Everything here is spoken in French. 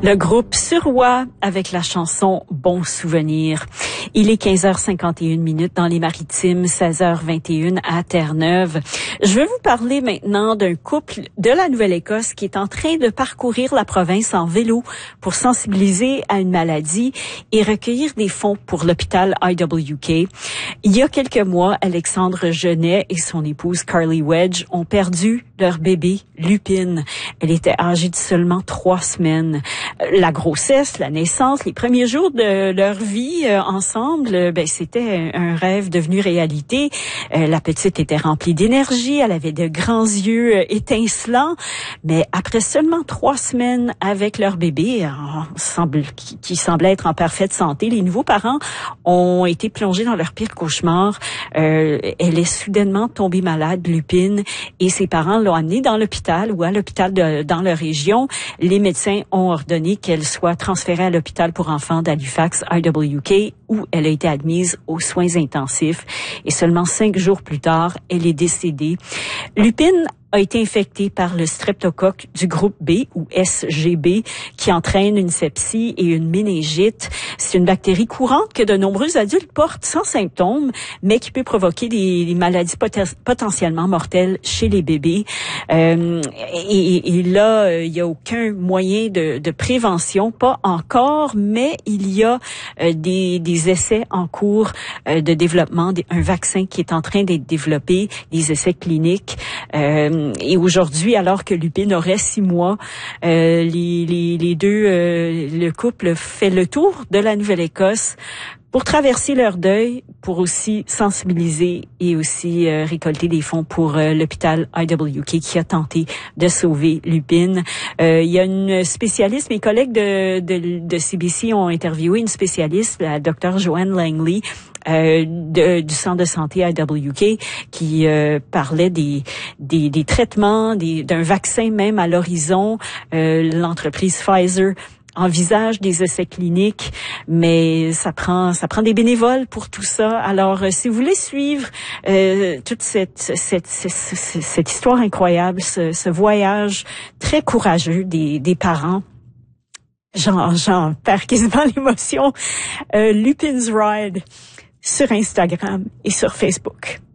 Le groupe Suroît avec la chanson Bon souvenir. Il est 15h51 dans les Maritimes, 16h21 à Terre-Neuve. Je veux vous parler maintenant d'un couple de la Nouvelle-Écosse qui est en train de parcourir la province en vélo pour sensibiliser à une maladie et recueillir des fonds pour l'hôpital IWK. Il y a quelques mois, Alexandre Genet et son épouse Carly Wedge ont perdu leur bébé Lupine. Elle était âgée de seulement 3 semaines. La grossesse, la naissance, les premiers jours de leur vie ensemble, c'était un rêve devenu réalité. La petite était remplie d'énergie, elle avait de grands yeux étincelants, mais après seulement 3 semaines avec leur bébé, qui semblait être en parfaite santé, les nouveaux parents ont été plongés dans leur pire cauchemar. Elle est soudainement tombée malade, Lupine, et ses parents l'ont amenée dans l'hôpital ou à l'hôpital dans leur région. Les médecins ont ordonné qu'elle soit transférée à l'hôpital pour enfants d'Halifax, IWK, où elle a été admise aux soins intensifs. Et seulement 5 jours plus tard, elle est décédée. Lupine a été infectée par le streptocoque du groupe B, ou SGB, qui entraîne une sepsie et une méningite. C'est une bactérie courante que de nombreux adultes portent sans symptômes, mais qui peut provoquer des maladies potentiellement mortelles chez les bébés. Et là, il n'y a aucun moyen de prévention, pas encore, mais il y a des essais en cours de développement, un vaccin qui est en train d'être développé, des essais cliniques. Et aujourd'hui, alors que Lupine aurait 6 mois, les deux, le couple fait le tour de la Nouvelle-Écosse pour traverser leur deuil, pour aussi sensibiliser et aussi récolter des fonds pour l'hôpital IWK qui a tenté de sauver Lupine. Il y a une spécialiste, mes collègues de CBC ont interviewé une spécialiste, la Dr. Joanne Langley, du centre de santé IWK, qui parlait des traitements, d'un vaccin même à l'horizon. L'entreprise Pfizer envisage des essais cliniques, mais ça prend des bénévoles pour tout ça. Alors, si vous voulez suivre toute cette histoire incroyable, ce voyage très courageux des parents, j'en perds quasiment l'émotion. Lupine's Ride sur Instagram et sur Facebook.